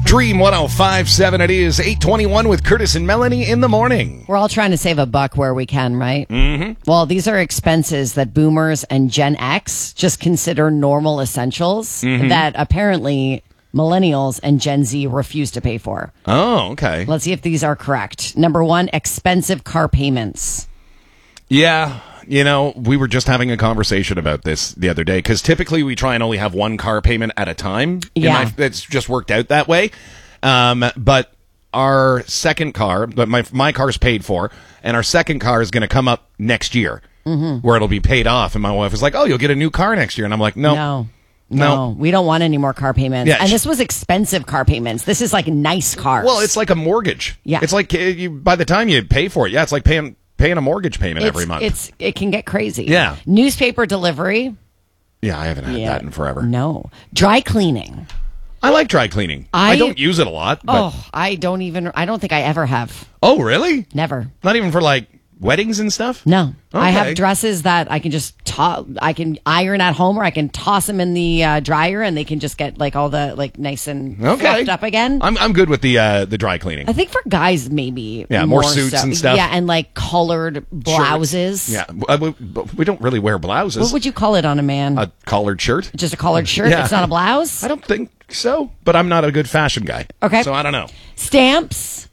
Dream 105.7. It is 8:21 with Curtis and Melanie in the morning. We're all trying to save a buck where we can, right? Mm-hmm. Well, these are expenses that boomers and Gen X just consider normal essentials that apparently millennials and Gen Z refuse to pay for. Oh, okay. Let's see if these are correct. Number one, expensive car payments. Yeah. You know, we were just having a conversation about this the other day because typically we try and only have one car payment at a time. Yeah. It's just worked out that way. But our second car, but my car's paid for, and our second car is going to come up next year where it'll be paid off. And my wife was like, oh, you'll get a new car next year. And I'm like, No, we don't want any more car payments. Yeah, and this was expensive car payments. This is like nice cars. Well, it's like a mortgage. Yeah. It's like by the time you pay for it, it's like paying a mortgage payment every month. It can get crazy. Yeah. Newspaper delivery. Yeah, I haven't had that in forever. No. Dry cleaning. I like dry cleaning. I don't use it a lot. But... I don't think I ever have. Oh, really? Never. Not even for like weddings and stuff? No. Okay. I have dresses that I can just I can iron at home, or I can toss them in the dryer and they can just get like all the like nice and fluffed up again. I'm good with the dry cleaning. I think for guys maybe more suits and stuff. Yeah, and like collared blouses. Yeah, we don't really wear blouses. What would you call it on a man? A collared shirt? Just a collared shirt? Yeah. It's not a blouse? I don't think so, but I'm not a good fashion guy. Okay. So I don't know. Stamps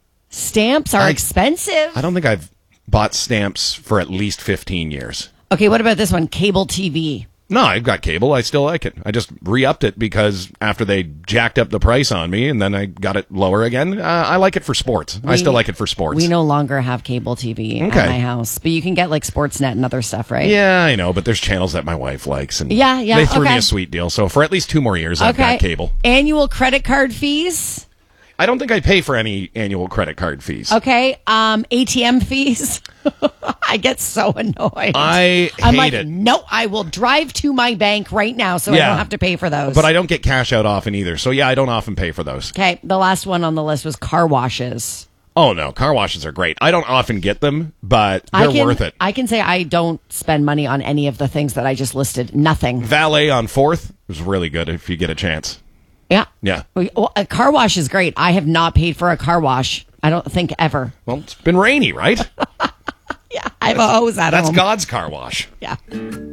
are expensive. I don't think I've bought stamps for at least 15 years. Okay, what about this one? Cable TV. No, I've got cable. I still like it. I just re-upped it because after they jacked up the price on me and then I got it lower again, I like it for sports. I still like it for sports. We no longer have cable TV at my house, but you can get like Sportsnet and other stuff, right? Yeah, I know, but there's channels that my wife likes. And yeah. They threw me a sweet deal. So for at least 2 more years, I've got cable. Annual credit card fees? I don't think I pay for any annual credit card fees. Okay. ATM fees? I get so annoyed. I'm like, it. No, I will drive to my bank right now so I don't have to pay for those. But I don't get cash out often either. So yeah, I don't often pay for those. Okay. The last one on the list was car washes. Oh, no. Car washes are great. I don't often get them, but they're worth it. I can say I don't spend money on any of the things that I just listed. Nothing. Valet on 4th is really good if you get a chance. Yeah. Yeah. Well, a car wash is great. I have not paid for a car wash. I don't think ever. Well, it's been rainy, right? Yeah. I have a hose at home. That's God's car wash. Yeah.